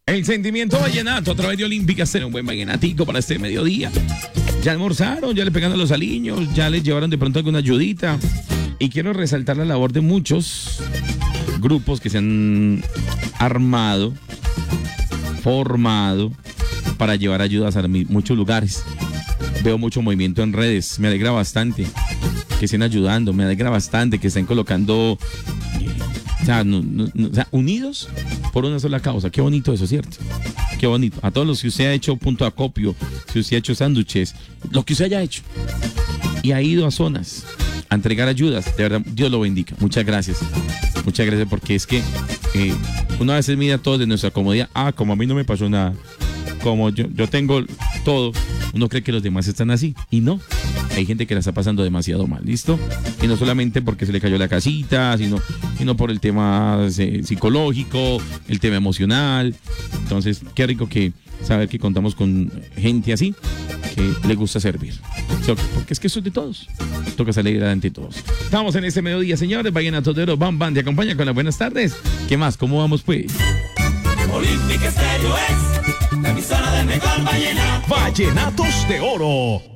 El sentimiento vallenato a través de Olímpica Estéreo, un buen vallenatico para este mediodía. Ya almorzaron, ya le pegaron los aliños, ya les llevaron de pronto alguna ayudita. Y quiero resaltar la labor de muchos grupos que se han armado, formado para llevar ayudas a muchos lugares. Veo mucho movimiento en redes, me alegra bastante que estén ayudando, me alegra bastante que estén colocando, o sea, unidos por una sola causa. Qué bonito eso, ¿cierto? Qué bonito. A todos los que usted ha hecho punto de acopio, si usted ha hecho sándwiches, lo que usted haya hecho y ha ido a zonas a entregar ayudas, de verdad, Dios lo bendiga. Muchas gracias porque es que uno a veces mira todo de nuestra comodidad. Como a mí no me pasó nada, como yo tengo todo, uno cree que los demás están así y no. Hay gente que la está pasando demasiado mal, ¿listo? Y no solamente porque se le cayó la casita, sino por el tema psicológico, el tema emocional. Entonces, qué rico que saber que contamos con gente así, que le gusta servir. Porque es que eso es de todos. Toca salir adelante todos. Estamos en este mediodía, señores. Vallenatos de Oro, Bam Bam, te acompaña con las buenas tardes. ¿Qué más? ¿Cómo vamos, pues? Olímpica Estéreo es la emisora del mejor vallenato. Vallenatos de Oro.